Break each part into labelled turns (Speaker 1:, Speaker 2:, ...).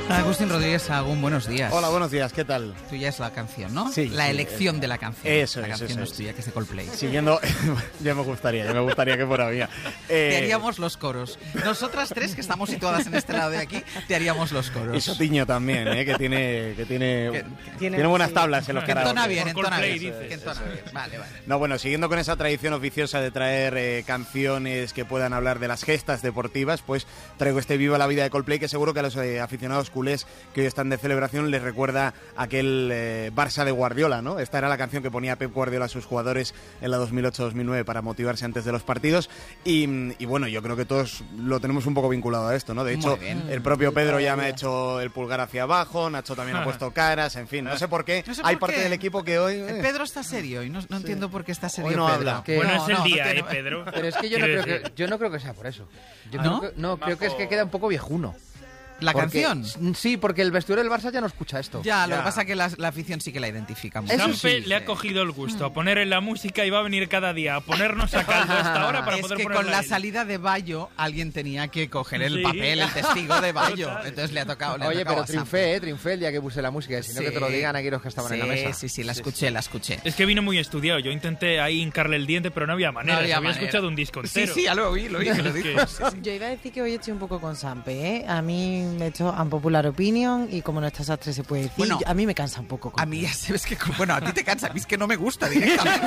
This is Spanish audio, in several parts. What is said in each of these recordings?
Speaker 1: Agustín Rodríguez Sahagún, buenos días.
Speaker 2: Hola, buenos días, ¿qué tal?
Speaker 1: Tuya es la canción, ¿no?
Speaker 2: Sí.
Speaker 1: La elección de la canción.
Speaker 2: Eso
Speaker 1: la
Speaker 2: es,
Speaker 1: canción
Speaker 2: eso
Speaker 1: no es
Speaker 2: es.
Speaker 1: tuya, que es de Coldplay.
Speaker 2: Siguiendo, ya me gustaría que fuera mía.
Speaker 1: Te haríamos los coros. Nosotras tres, que estamos situadas en este lado de aquí, te haríamos los coros.
Speaker 2: Y Sotiño también, que tiene buenas tablas en los
Speaker 1: Que entona
Speaker 2: karaoke.
Speaker 1: bien, entona bien.
Speaker 3: dices.
Speaker 1: Que entona bien. Vale.
Speaker 2: No, bueno, siguiendo con esa tradición oficiosa de traer canciones que puedan hablar de las gestas deportivas, pues traigo este Viva la vida de Coldplay, que seguro que a los aficionados culés que hoy están de celebración les recuerda aquel Barça de Guardiola, ¿no? Esta era la canción que ponía Pep Guardiola a sus jugadores en la 2008-2009 para motivarse antes de los partidos y bueno, yo creo que todos lo tenemos un poco vinculado a esto, ¿no? De hecho, el propio Pedro ya me ha hecho el pulgar hacia abajo, Nacho también ha puesto caras, en fin, no sé por qué.
Speaker 1: No sé
Speaker 2: Hay
Speaker 1: por
Speaker 2: parte
Speaker 1: qué.
Speaker 2: del equipo que hoy...
Speaker 1: Pedro está serio y no entiendo por qué está serio
Speaker 2: Hoy no
Speaker 1: Pedro.
Speaker 2: habla.
Speaker 3: Bueno, es el día,
Speaker 1: que
Speaker 3: Pedro.
Speaker 4: Pero es que yo no creo que sea por eso. Yo
Speaker 1: ¿No?
Speaker 4: creo que es que queda un poco viejuno.
Speaker 1: ¿La
Speaker 4: Porque-
Speaker 1: canción?
Speaker 4: Sí, porque el vestuario del Barça ya no escucha esto.
Speaker 1: Ya, lo
Speaker 2: Ya.
Speaker 1: que pasa es que la afición sí que la identifica mucho.
Speaker 4: Eso
Speaker 3: Sampe
Speaker 4: sí.
Speaker 3: le ha cogido el gusto a poner en la música y va a venir cada día a ponernos a caldo a esta hora para
Speaker 1: Es
Speaker 3: poder
Speaker 1: que
Speaker 3: ponerla
Speaker 1: con la
Speaker 3: él.
Speaker 1: salida de Bayo alguien tenía que coger el
Speaker 3: Sí.
Speaker 1: papel, el testigo de Bayo.
Speaker 3: Total.
Speaker 1: Entonces le ha tocado. le ha
Speaker 4: Oye,
Speaker 1: tocado
Speaker 4: pero
Speaker 1: a Sampe.
Speaker 4: triunfé el día que puse la música. Si no, que te lo digan aquí los que estaban en la mesa.
Speaker 1: Sí, la escuché.
Speaker 3: Es que vino muy estudiado. Yo intenté ahí hincarle el diente, pero no había manera.
Speaker 1: No había
Speaker 3: había
Speaker 1: manera.
Speaker 3: escuchado un disco entero.
Speaker 1: Sí, ya lo oí, que lo dijo. Sí, sí.
Speaker 5: Yo iba a decir que hoy estoy un poco con Sampe, ¿eh? A mí me he hecho unpopular opinion y como no está sastre se puede decir,
Speaker 1: Bueno,
Speaker 5: a mí me cansa un poco.
Speaker 1: A mí ya sabes que... Bueno, a ti te cansa, a mí es que no me gusta directamente.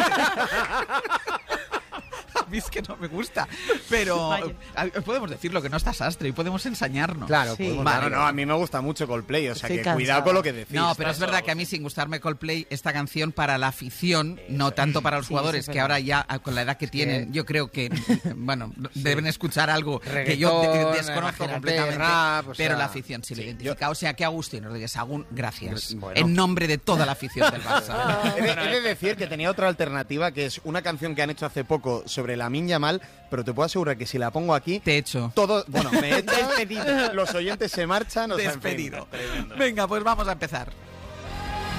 Speaker 1: A mí es que no me gusta. Pero podemos decirlo, que no está sastre y podemos ensañarnos.
Speaker 4: Claro,
Speaker 5: Sí.
Speaker 4: podemos-
Speaker 1: Vale.
Speaker 2: No, a mí me gusta mucho Coldplay, o sea
Speaker 5: Estoy
Speaker 2: que
Speaker 5: cansada.
Speaker 2: cuidado con lo que decís.
Speaker 1: No, pero es verdad que a mí, sin gustarme Coldplay, esta canción para la afición, no tanto para los
Speaker 5: Sí,
Speaker 1: jugadores,
Speaker 5: eso es
Speaker 1: que
Speaker 5: verdad.
Speaker 1: ahora ya, con la edad que tienen, yo creo que, bueno, deben escuchar algo que yo
Speaker 4: Reggaetón,
Speaker 1: desconozco
Speaker 4: imagínate,
Speaker 1: completamente,
Speaker 4: rap, o
Speaker 1: pero
Speaker 4: sea,
Speaker 1: la afición sí lo identifica. O sea que Agustín Rodríguez Sahagún, gracias.
Speaker 4: Bueno.
Speaker 1: En nombre de toda la afición del Barça.
Speaker 2: He de decir que tenía otra alternativa, que es una canción que han hecho hace poco sobre Lamine Yamal, pero te puedo asegurar que si la pongo aquí,
Speaker 1: Te he hecho.
Speaker 2: todo, bueno, me he despedido, los oyentes se marchan, o sea, en fin,
Speaker 1: Despedido.
Speaker 2: tremendo.
Speaker 1: Venga, pues vamos a empezar.